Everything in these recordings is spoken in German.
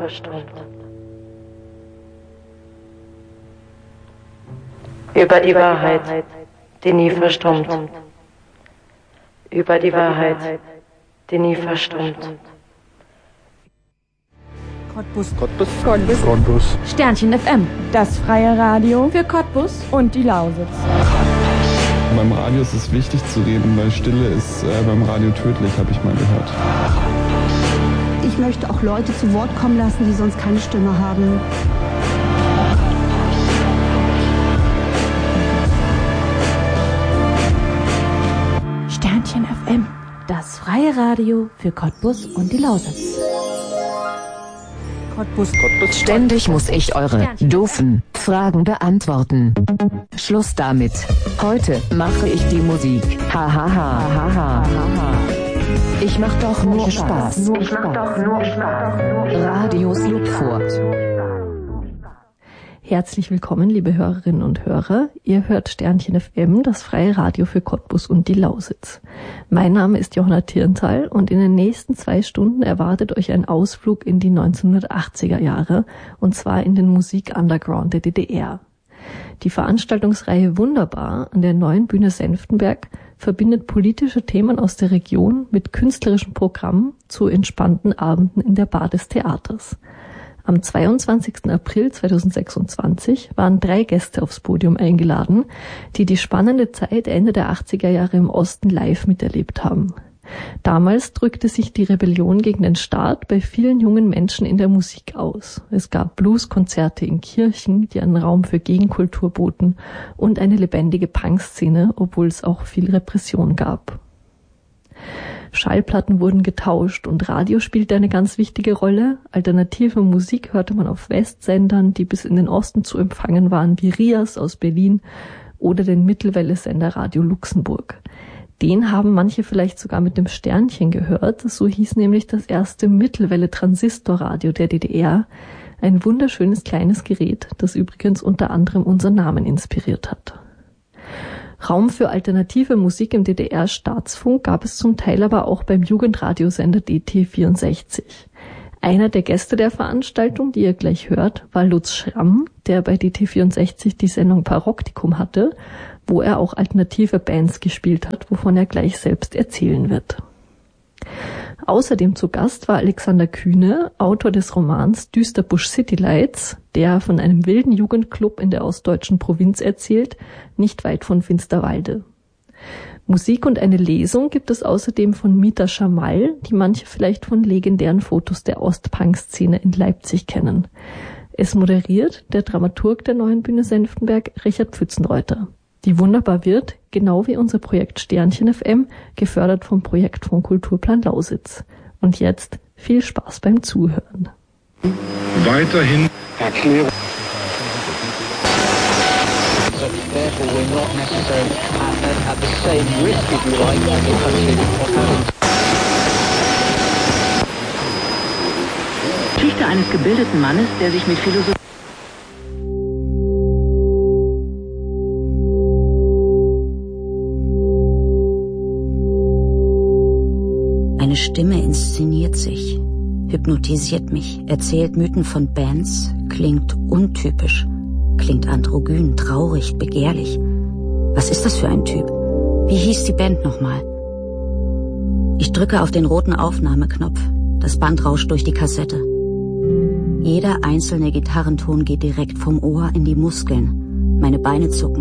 verstummt. Über die Wahrheit, die nie verstummt. Über die Wahrheit, die nie verstummt. Cottbus. Sternchen FM. Das freie Radio für Cottbus und die Lausitz. Beim Radio ist es wichtig zu reden, weil Stille ist beim Radio tödlich, habe ich mal gehört. Ich möchte auch Leute zu Wort kommen lassen, die sonst keine Stimme haben. Sternchen FM. Das freie Radio für Cottbus und die Lausitz. Cottbus. Ständig muss ich eure doofen Fragen beantworten. Schluss damit. Heute mache ich die Musik. Ha ha ha ha ha ha. Ich mach doch nur Spaß. Radio Slupfurt. Herzlich willkommen, liebe Hörerinnen und Hörer. Ihr hört Sternchen FM, das freie Radio für Cottbus und die Lausitz. Mein Name ist Johanna Tierenthal und in den nächsten 2 Stunden erwartet euch ein Ausflug in die 1980er Jahre, und zwar in den Musik-Underground der DDR. Die Veranstaltungsreihe Wunderbar an der Neuen Bühne Senftenberg verbindet politische Themen aus der Region mit künstlerischen Programmen zu entspannten Abenden in der Bar des Theaters. Am 22. April 2026 waren 3 Gäste aufs Podium eingeladen, die die spannende Zeit Ende der 80er Jahre im Osten live miterlebt haben. Damals drückte sich die Rebellion gegen den Staat bei vielen jungen Menschen in der Musik aus. Es gab Blueskonzerte in Kirchen, die einen Raum für Gegenkultur boten, und eine lebendige Punkszene, obwohl es auch viel Repression gab. Schallplatten wurden getauscht und Radio spielte eine ganz wichtige Rolle. Alternative Musik hörte man auf Westsendern, die bis in den Osten zu empfangen waren, wie Rias aus Berlin oder den Mittelwelle-Sender Radio Luxemburg. Den haben manche vielleicht sogar mit dem Sternchen gehört. So hieß nämlich das erste Mittelwelle-Transistorradio der DDR. Ein wunderschönes kleines Gerät, das übrigens unter anderem unseren Namen inspiriert hat. Raum für alternative Musik im DDR-Staatsfunk gab es zum Teil aber auch beim Jugendradiosender DT64. Einer der Gäste der Veranstaltung, die ihr gleich hört, war Lutz Schramm, der bei DT64 die Sendung Paroktikum hatte, wo er auch alternative Bands gespielt hat, wovon er gleich selbst erzählen wird. Außerdem zu Gast war Alexander Kühne, Autor des Romans Düsterbusch City Lights, der von einem wilden Jugendclub in der ostdeutschen Provinz erzählt, nicht weit von Finsterwalde. Musik und eine Lesung gibt es außerdem von Mita Schamal, die manche vielleicht von legendären Fotos der Ostpunk-Szene in Leipzig kennen. Es moderiert der Dramaturg der Neuen Bühne Senftenberg, Richard Pfützenreuter. Die Wunderbar wird, genau wie unser Projekt Sternchen FM, gefördert vom Projektfonds Kulturplan Lausitz. Und jetzt viel Spaß beim Zuhören. Weiterhin Erklärung. Geschichte eines gebildeten Mannes, der sich mit Philosophie... Eine Stimme inszeniert sich, hypnotisiert mich, erzählt Mythen von Bands, klingt untypisch, klingt androgyn, traurig, begehrlich. Was ist das für ein Typ? Wie hieß die Band nochmal? Ich drücke auf den roten Aufnahmeknopf. Das Band rauscht durch die Kassette. Jeder einzelne Gitarrenton geht direkt vom Ohr in die Muskeln. Meine Beine zucken.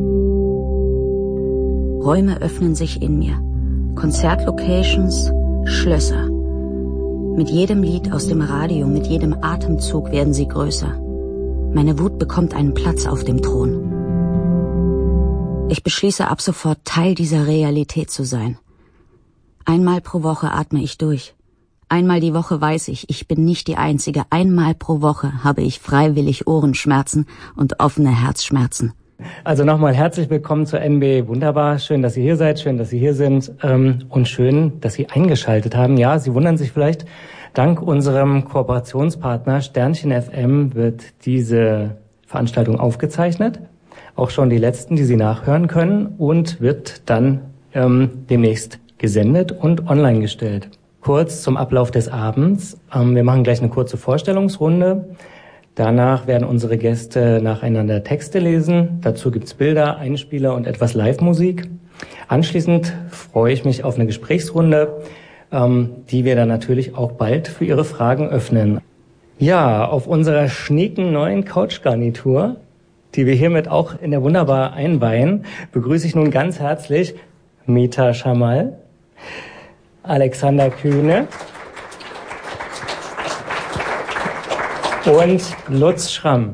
Räume öffnen sich in mir. Konzertlocations, Schlösser. Mit jedem Lied aus dem Radio, mit jedem Atemzug werden sie größer. Meine Wut bekommt einen Platz auf dem Thron. Ich beschließe ab sofort, Teil dieser Realität zu sein. Einmal pro Woche atme ich durch. Einmal die Woche weiß ich bin nicht die Einzige. Einmal pro Woche habe ich freiwillig Ohrenschmerzen und offene Herzschmerzen. Also nochmal herzlich willkommen zur NB Wunderbar. Schön, dass Sie hier seid, schön, dass Sie hier sind und schön, dass Sie eingeschaltet haben. Ja, Sie wundern sich vielleicht, dank unserem Kooperationspartner Sternchen FM wird diese Veranstaltung aufgezeichnet. Auch schon die letzten, die Sie nachhören können, und wird dann demnächst gesendet und online gestellt. Kurz zum Ablauf des Abends. Wir machen gleich eine kurze Vorstellungsrunde. Danach werden unsere Gäste nacheinander Texte lesen. Dazu gibt's Bilder, Einspieler und etwas Live-Musik. Anschließend freue ich mich auf eine Gesprächsrunde, die wir dann natürlich auch bald für Ihre Fragen öffnen. Ja, auf unserer schnieken neuen Couchgarnitur, die wir hiermit auch in der Wunderbar einweihen, begrüße ich nun ganz herzlich Meta Schamal, Alexander Kühne und Lutz Schramm.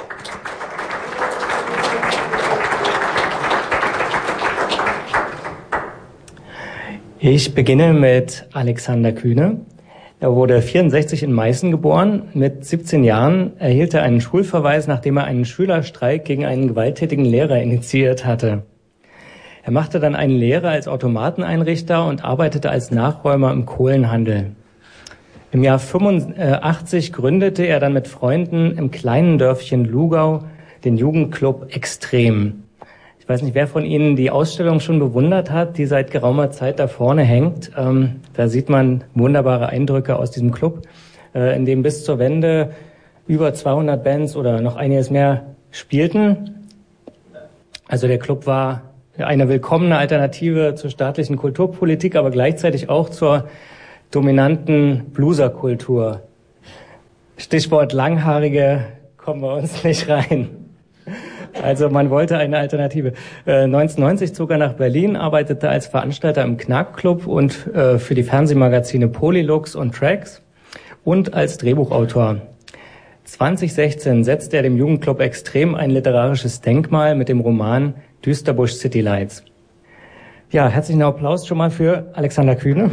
Ich beginne mit Alexander Kühne. Er wurde 1964 in Meißen geboren. Mit 17 Jahren erhielt er einen Schulverweis, nachdem er einen Schülerstreik gegen einen gewalttätigen Lehrer initiiert hatte. Er machte dann eine Lehre als Automateneinrichter und arbeitete als Nachräumer im Kohlenhandel. Im Jahr 1985 gründete er dann mit Freunden im kleinen Dörfchen Lugau den Jugendclub Extrem. Ich weiß nicht, wer von Ihnen die Ausstellung schon bewundert hat, die seit geraumer Zeit da vorne hängt. Da sieht man wunderbare Eindrücke aus diesem Club, in dem bis zur Wende über 200 Bands oder noch einiges mehr spielten. Also der Club war eine willkommene Alternative zur staatlichen Kulturpolitik, aber gleichzeitig auch zur dominanten Blueserkultur. Stichwort Langhaarige, kommen wir uns nicht rein. Also man wollte eine Alternative. 1990 zog er nach Berlin, arbeitete als Veranstalter im Knack-Club und für die Fernsehmagazine Polylux und Trax und als Drehbuchautor. 2016 setzte er dem Jugendclub Extrem ein literarisches Denkmal mit dem Roman Düsterbusch City Lights. Ja, herzlichen Applaus schon mal für Alexander Kühne.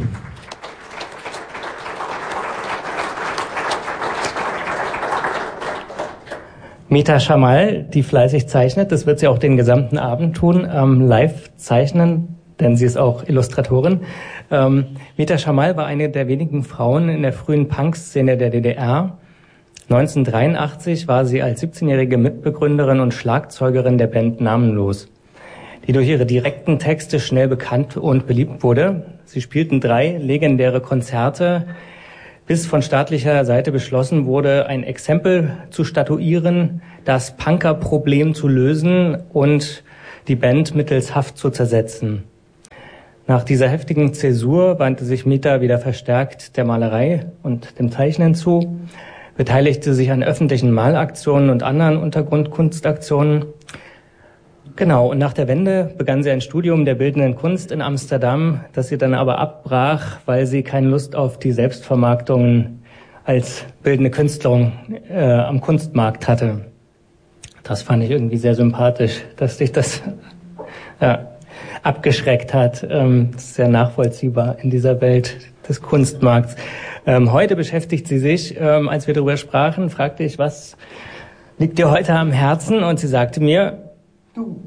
Meta Schamal, die fleißig zeichnet, das wird sie auch den gesamten Abend tun, live zeichnen, denn sie ist auch Illustratorin. Meta Schamal war eine der wenigen Frauen in der frühen Punk-Szene der DDR. 1983 war sie als 17-jährige Mitbegründerin und Schlagzeugerin der Band Namenlos, die durch ihre direkten Texte schnell bekannt und beliebt wurde. Sie spielten 3 legendäre Konzerte, bis von staatlicher Seite beschlossen wurde, ein Exempel zu statuieren, das Punker-Problem zu lösen und die Band mittels Haft zu zersetzen. Nach dieser heftigen Zäsur wandte sich Meta wieder verstärkt der Malerei und dem Zeichnen zu, beteiligte sich an öffentlichen Malaktionen und anderen Untergrundkunstaktionen. Genau, und nach der Wende begann sie ein Studium der bildenden Kunst in Amsterdam, das sie dann aber abbrach, weil sie keine Lust auf die Selbstvermarktung als bildende Künstlerin am Kunstmarkt hatte. Das fand ich irgendwie sehr sympathisch, dass dich das abgeschreckt hat. Das ist sehr nachvollziehbar in dieser Welt des Kunstmarkts. Heute beschäftigt sie sich, als wir darüber sprachen, fragte ich, was liegt dir heute am Herzen? Und sie sagte mir, du.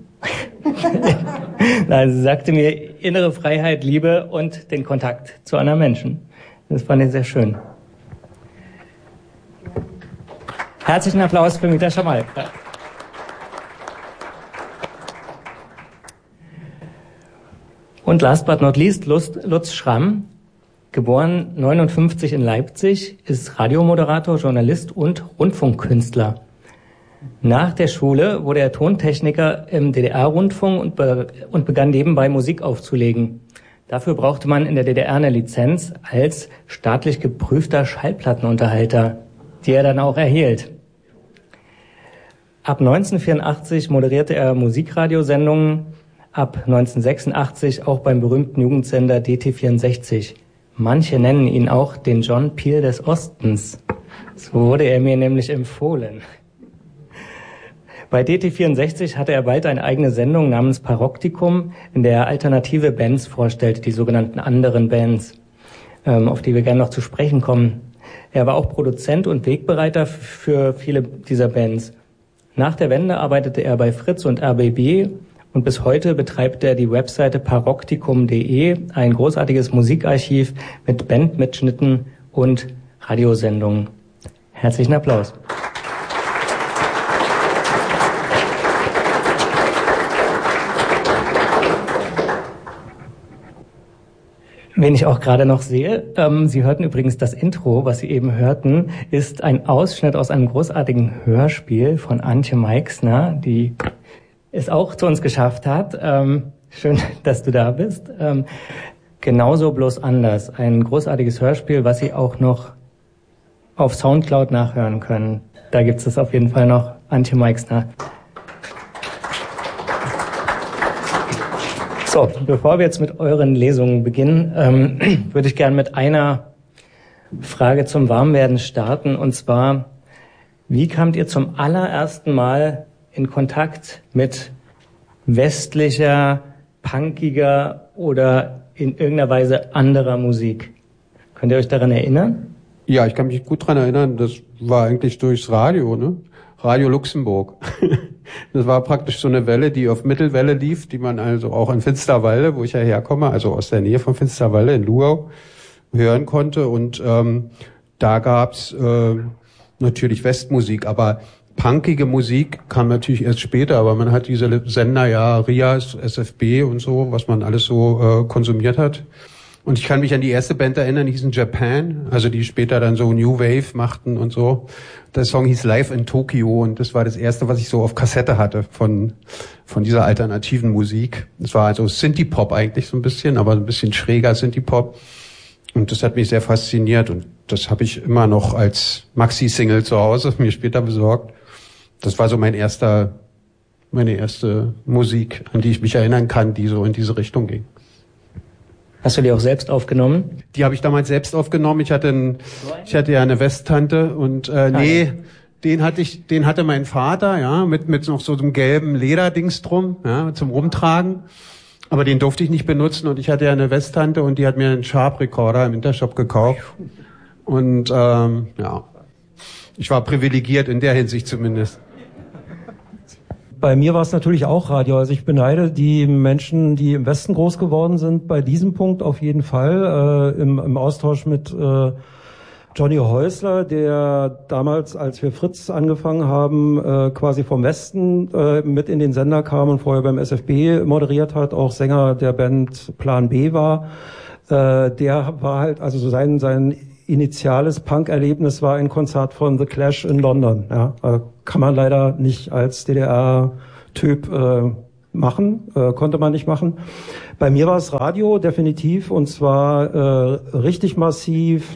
Nein, sie sagte mir innere Freiheit, Liebe und den Kontakt zu anderen Menschen. Das fand ich sehr schön. Herzlichen Applaus für Meta Schamal. Und last but not least, Lutz Schramm, geboren 1959 in Leipzig, ist Radiomoderator, Journalist und Rundfunkkünstler. Nach der Schule wurde er Tontechniker im DDR-Rundfunk und begann nebenbei Musik aufzulegen. Dafür brauchte man in der DDR eine Lizenz als staatlich geprüfter Schallplattenunterhalter, die er dann auch erhielt. Ab 1984 moderierte er Musikradiosendungen, ab 1986 auch beim berühmten Jugendsender DT64. Manche nennen ihn auch den John Peel des Ostens. So wurde er mir nämlich empfohlen. Bei DT64 hatte er bald eine eigene Sendung namens Paroktikum, in der er alternative Bands vorstellte, die sogenannten anderen Bands, auf die wir gerne noch zu sprechen kommen. Er war auch Produzent und Wegbereiter für viele dieser Bands. Nach der Wende arbeitete er bei Fritz und RBB und bis heute betreibt er die Webseite paroktikum.de, ein großartiges Musikarchiv mit Bandmitschnitten und Radiosendungen. Herzlichen Applaus. Wen ich auch gerade noch sehe, Sie hörten übrigens das Intro, was Sie eben hörten, ist ein Ausschnitt aus einem großartigen Hörspiel von Antje Meixner, die es auch zu uns geschafft hat. Schön, dass du da bist. Genauso bloß anders. Ein großartiges Hörspiel, was Sie auch noch auf Soundcloud nachhören können. Da gibt es auf jeden Fall noch, Antje Meixner. So, bevor wir jetzt mit euren Lesungen beginnen, würde ich gerne mit einer Frage zum Warmwerden starten. Und zwar, wie kamt ihr zum allerersten Mal in Kontakt mit westlicher, punkiger oder in irgendeiner Weise anderer Musik? Könnt ihr euch daran erinnern? Ja, ich kann mich gut daran erinnern. Das war eigentlich durchs Radio, ne? Radio Luxemburg. Das war praktisch so eine Welle, die auf Mittelwelle lief, die man also auch in Finsterwalde, wo ich ja herkomme, also aus der Nähe von Finsterwalde in Lugau, hören konnte. Und da gab's natürlich Westmusik, aber punkige Musik kam natürlich erst später, aber man hat diese Sender, ja, Rias, SFB und so, was man alles so konsumiert hat. Und ich kann mich an die erste Band erinnern, die hießen Japan, also die später dann so New Wave machten und so. Der Song hieß Live in Tokyo und das war das erste, was ich so auf Kassette hatte von dieser alternativen Musik. Das war also Synthie-Pop eigentlich so ein bisschen, aber ein bisschen schräger Synthie-Pop. Und das hat mich sehr fasziniert und das habe ich immer noch als Maxi-Single zu Hause mir später besorgt. Das war so meine erste Musik, an die ich mich erinnern kann, die so in diese Richtung ging. Hast du die auch selbst aufgenommen? Die habe ich damals selbst aufgenommen. Ich hatte ja eine Westtante und den hatte mein Vater, ja, mit noch so einem gelbenLederdings drum, ja, zum Rumtragen. Aber den durfte ich nicht benutzen und ich hatte ja eine Westtante und die hat mir einen Sharp-Recorder im Intershop gekauft. Und ja, ich war privilegiert in der Hinsicht zumindest. Bei mir war es natürlich auch Radio. Also ich beneide die Menschen, die im Westen groß geworden sind, bei diesem Punkt auf jeden Fall. Im Austausch mit Johnny Häusler, der damals, als wir Fritz angefangen haben, quasi vom Westen mit in den Sender kam und vorher beim SFB moderiert hat, auch Sänger der Band Plan B war. Der war halt, also sein initiales Punk-Erlebnis war ein Konzert von The Clash in London. Ja, kann man leider nicht als DDR-Typ machen, konnte man nicht machen. Bei mir war es Radio definitiv und zwar richtig massiv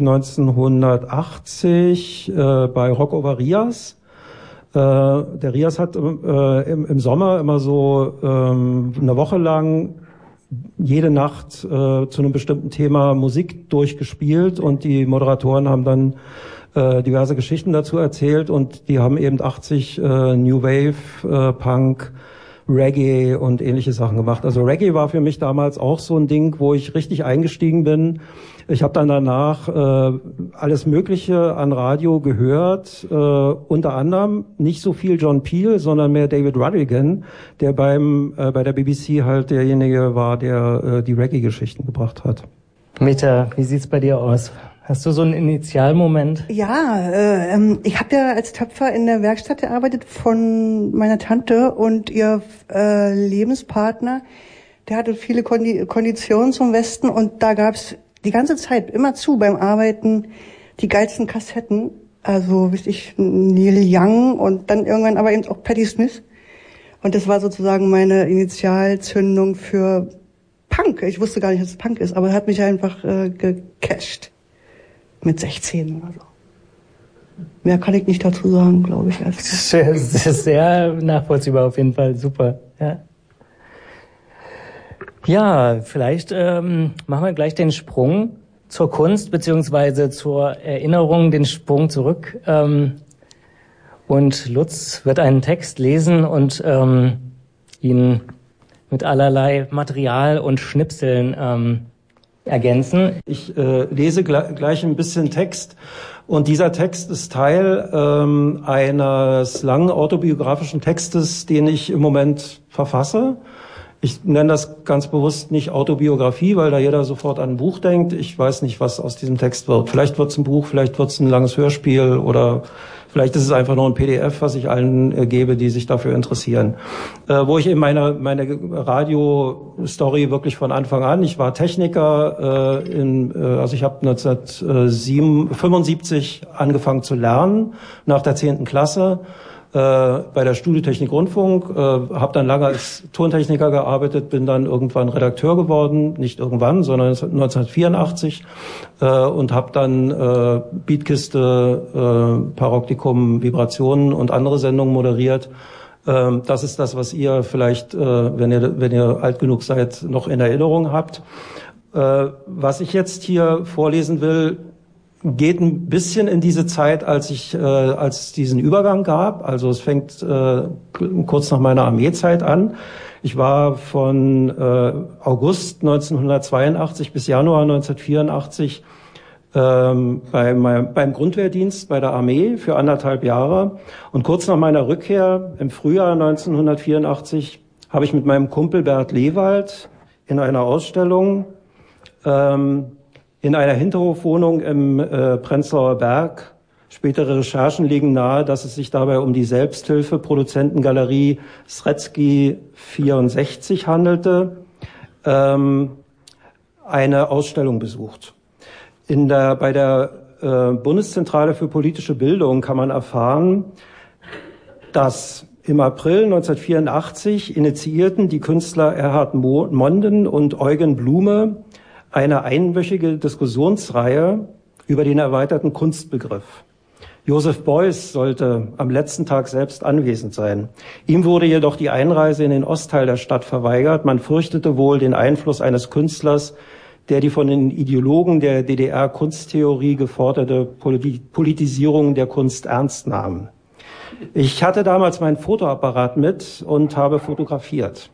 1980 bei Rock over Rias. Der Rias hat im Sommer immer so eine Woche lang jede Nacht zu einem bestimmten Thema Musik durchgespielt und die Moderatoren haben dann diverse Geschichten dazu erzählt und die haben eben 80 New Wave, Punk, Reggae und ähnliche Sachen gemacht. Also Reggae war für mich damals auch so ein Ding, wo ich richtig eingestiegen bin. Ich habe dann danach alles Mögliche an Radio gehört, unter anderem nicht so viel John Peel, sondern mehr David Ruddigan, der bei der BBC halt derjenige war, der die Reggae-Geschichten gebracht hat. Meta, wie sieht's bei dir aus? Hast du so einen Initialmoment? Ja, ich habe ja als Töpfer in der Werkstatt gearbeitet von meiner Tante und ihr Lebenspartner, der hatte viele Konditionen zum Westen und da gab's die ganze Zeit immer zu beim Arbeiten die geilsten Kassetten, also weiß ich, Neil Young und dann irgendwann aber eben auch Patti Smith. Und das war sozusagen meine Initialzündung für Punk. Ich wusste gar nicht, dass es Punk ist, aber hat mich einfach gecatcht. Mit 16 oder so. Mehr kann ich nicht dazu sagen, glaube ich. Sehr, sehr nachvollziehbar auf jeden Fall. Super. Ja. Ja, vielleicht machen wir gleich den Sprung zur Kunst beziehungsweise zur Erinnerung, den Sprung zurück. Und Lutz wird einen Text lesen und ihn mit allerlei Material und Schnipseln ergänzen. Ich lese gleich ein bisschen Text und dieser Text ist Teil eines langen autobiografischen Textes, den ich im Moment verfasse. Ich nenne das ganz bewusst nicht Autobiografie, weil da jeder sofort an ein Buch denkt. Ich weiß nicht, was aus diesem Text wird. Vielleicht wird es ein Buch, vielleicht wird es ein langes Hörspiel oder Vielleicht ist es einfach nur ein PDF, was ich allen gebe, die sich dafür interessieren. Wo ich eben meine Radio-Story wirklich von Anfang an, ich war Techniker, also ich habe 1975 angefangen zu lernen, nach der 10. Klasse. Bei der Studiotechnik Rundfunk, habe dann lange als Tontechniker gearbeitet, bin dann irgendwann Redakteur geworden, nicht irgendwann, sondern 1984 und habe dann Beatkiste, Paroktikum, Vibrationen und andere Sendungen moderiert. Das ist das, was ihr vielleicht, wenn ihr alt genug seid, noch in Erinnerung habt. Was ich jetzt hier vorlesen will, geht ein bisschen in diese Zeit, als es diesen Übergang gab. Also es fängt kurz nach meiner Armeezeit an. Ich war von August 1982 bis Januar 1984 beim Grundwehrdienst bei der Armee für 1,5 Jahre. Und kurz nach meiner Rückkehr im Frühjahr 1984 habe ich mit meinem Kumpel Bert Lewald in einer Ausstellung in einer Hinterhofwohnung im Prenzlauer Berg. Spätere Recherchen legen nahe, dass es sich dabei um die Selbsthilfe-Produzentengalerie Sredsky 64 handelte, eine Ausstellung besucht. Bei der Bundeszentrale für politische Bildung kann man erfahren, dass im April 1984 initiierten die Künstler Erhard Monden und Eugen Blume eine einwöchige Diskussionsreihe über den erweiterten Kunstbegriff. Joseph Beuys sollte am letzten Tag selbst anwesend sein. Ihm wurde jedoch die Einreise in den Ostteil der Stadt verweigert. Man fürchtete wohl den Einfluss eines Künstlers, der die von den Ideologen der DDR-Kunsttheorie geforderte Politisierung der Kunst ernst nahm. Ich hatte damals meinen Fotoapparat mit und habe fotografiert.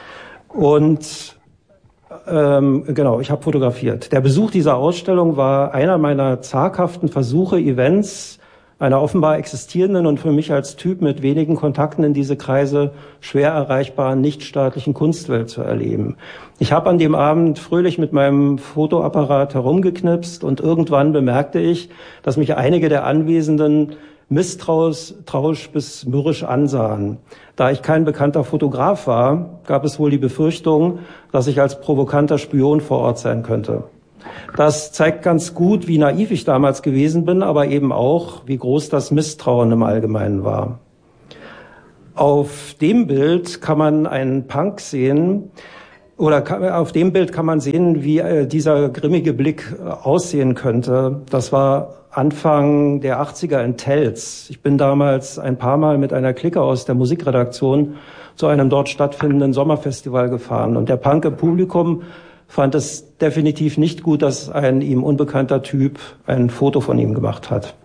Ich habe fotografiert. Der Besuch dieser Ausstellung war einer meiner zaghaften Versuche, Events einer offenbar existierenden und für mich als Typ mit wenigen Kontakten in diese Kreise schwer erreichbaren nichtstaatlichen Kunstwelt zu erleben. Ich habe an dem Abend fröhlich mit meinem Fotoapparat herumgeknipst und irgendwann bemerkte ich, dass mich einige der Anwesenden misstrauisch bis mürrisch ansahen. Da ich kein bekannter Fotograf war, gab es wohl die Befürchtung, dass ich als provokanter Spion vor Ort sein könnte. Das zeigt ganz gut, wie naiv ich damals gewesen bin, aber eben auch, wie groß das Misstrauen im Allgemeinen war. Auf dem Bild kann man einen Punk sehen, auf dem Bild kann man sehen, wie dieser grimmige Blick aussehen könnte. Das war Anfang der 80er in Telz. Ich bin damals ein paar Mal mit einer Clique aus der Musikredaktion zu einem dort stattfindenden Sommerfestival gefahren. Und der Punk im Publikum fand es definitiv nicht gut, dass ein ihm unbekannter Typ ein Foto von ihm gemacht hat.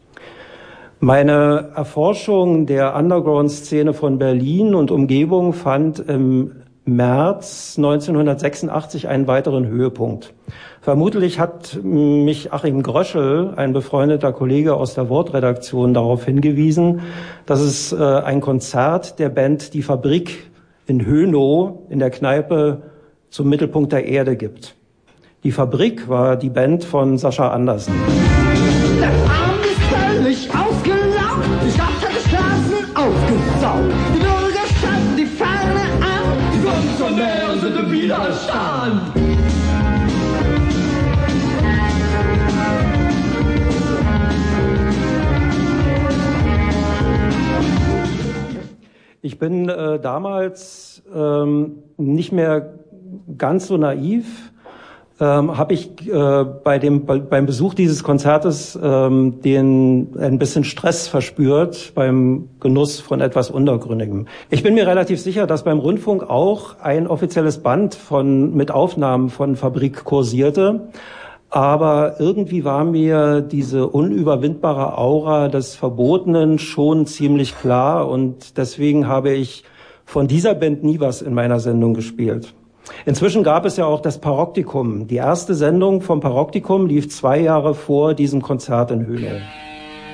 Meine Erforschung der Underground-Szene von Berlin und Umgebung fand im März 1986 einen weiteren Höhepunkt. Vermutlich hat mich Achim Gröschel, ein befreundeter Kollege aus der Wortredaktion, darauf hingewiesen, dass es ein Konzert der Band Die Fabrik in Hönow in der Kneipe zum Mittelpunkt der Erde gibt. Die Fabrik war die Band von Sascha Andersen. Der Arm ist völlig ausgelaugt, die Stadt hat die Straßen aufgesaugt. Die Bürger schalten die Fahne an, die Funktionäre sind im Widerstand. Ich bin damals nicht mehr ganz so naiv, habe ich beim Besuch dieses Konzertes ein bisschen Stress verspürt beim Genuss von etwas Untergründigem. Ich bin mir relativ sicher, dass beim Rundfunk auch ein offizielles Band mit Aufnahmen von Fabrik kursierte. Aber irgendwie war mir diese unüberwindbare Aura des Verbotenen schon ziemlich klar und deswegen habe ich von dieser Band nie was in meiner Sendung gespielt. Inzwischen gab es ja auch das Paroktikum. Die erste Sendung vom Paroktikum lief 2 Jahre vor diesem Konzert in Hönow.